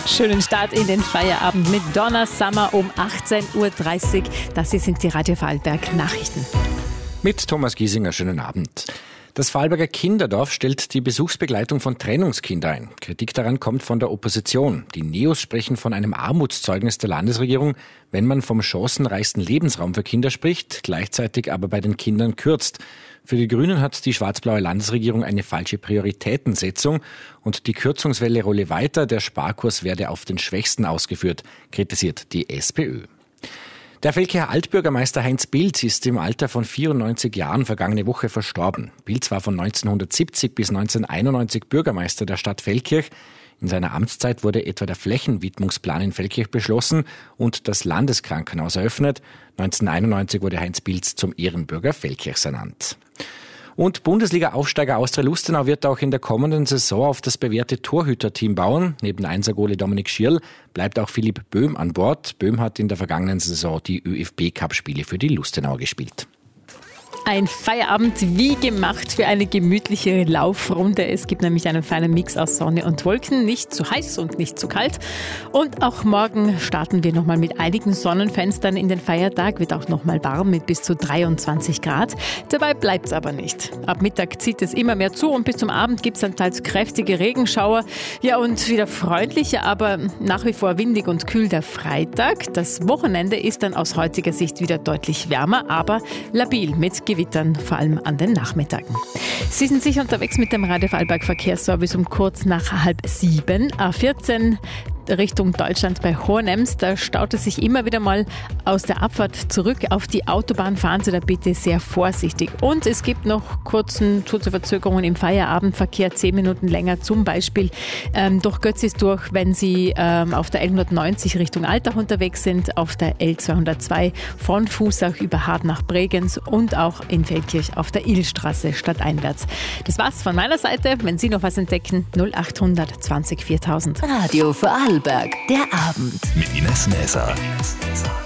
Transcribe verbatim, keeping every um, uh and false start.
Schönen Start in den Feierabend mit Donna Summer um achtzehn Uhr dreißig. Das hier sind die Radio Vorarlberg Nachrichten. Mit Thomas Giesinger, schönen Abend. Das Vorarlberger Kinderdorf stellt die Besuchsbegleitung von Trennungskindern ein. Kritik daran kommt von der Opposition. Die Neos sprechen von einem Armutszeugnis der Landesregierung, wenn man vom chancenreichsten Lebensraum für Kinder spricht, gleichzeitig aber bei den Kindern kürzt. Für die Grünen hat die schwarz-blaue Landesregierung eine falsche Prioritätensetzung und die Kürzungswelle rolle weiter, der Sparkurs werde auf den Schwächsten ausgeführt, kritisiert die SPÖ. Der Velkiner Altbürgermeister Heinz Bilz ist im Alter von vierundneunzig Jahren vergangene Woche verstorben. Bilz war von neunzehnhundertsiebzig bis neunzehnhunderteinundneunzig Bürgermeister der Stadt Feldkirch. In seiner Amtszeit wurde etwa der Flächenwidmungsplan in Feldkirch beschlossen und das Landeskrankenhaus eröffnet. neunzehnhunderteinundneunzig wurde Heinz Bilz zum Ehrenbürger Feldkirchs ernannt. Und Bundesliga-Aufsteiger Austria Lustenau wird auch in der kommenden Saison auf das bewährte Torhüter-Team bauen. Neben Einser-Goalie Dominik Schirl bleibt auch Philipp Böhm an Bord. Böhm hat in der vergangenen Saison die ÖFB-Cup-Spiele für die Lustenauer gespielt. Ein Feierabend wie gemacht für eine gemütliche Laufrunde. Es gibt nämlich einen feinen Mix aus Sonne und Wolken, nicht zu heiß und nicht zu kalt. Und auch morgen starten wir nochmal mit einigen Sonnenfenstern in den Feiertag. Wird auch nochmal warm mit bis zu dreiundzwanzig Grad. Dabei bleibt es aber nicht. Ab Mittag zieht es immer mehr zu und bis zum Abend gibt es dann teils kräftige Regenschauer. Ja, und wieder freundlicher, aber nach wie vor windig und kühl der Freitag. Das Wochenende ist dann aus heutiger Sicht wieder deutlich wärmer, aber labil mit Gewittern, vor allem an den Nachmittagen. Sie sind sicher unterwegs mit dem Radio Vorarlberg Verkehrsservice um kurz nach halb sieben. A vierzehn Richtung Deutschland bei Hohenems. Da staut es sich immer wieder mal aus der Abfahrt zurück auf die Autobahn. Fahren Sie da bitte sehr vorsichtig. Und es gibt noch kurzen, kurze Verzögerungen im Feierabendverkehr, zehn Minuten länger, zum Beispiel ähm, durch Götzis durch, wenn Sie ähm, auf der L hundertneunzig Richtung Altach unterwegs sind, auf der L zweihundertzwei von Fußach über Hart nach Bregenz und auch in Feldkirch auf der Illstraße stadteinwärts. Das war's von meiner Seite. Wenn Sie noch was entdecken, null achthundert zwanzig viertausend. Radio Vorarlberg, der Abend. Mit Ines Näser.